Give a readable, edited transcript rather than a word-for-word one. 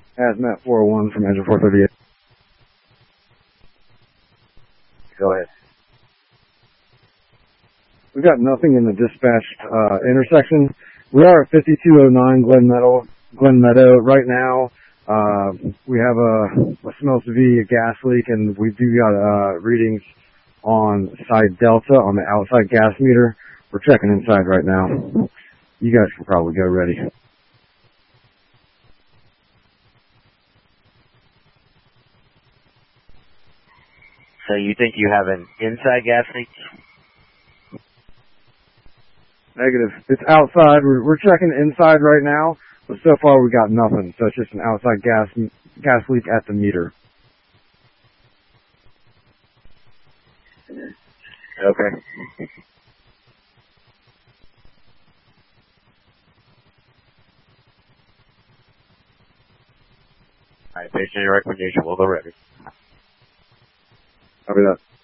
Hazmat 401 from engine 438. Go ahead. We've got nothing in the dispatched intersection. We are at 5209 Glen Meadow right now. We have what smells to be a gas leak, and we do got readings on side Delta on the outside gas meter. We're checking inside right now. You guys can probably go ready. So you think you have an inside gas leak? Negative. It's outside. We're checking inside right now, but so far we got nothing. So it's just an outside gas leak at the meter. Okay. All right, based on your recommendation, we'll go ready. Copy that.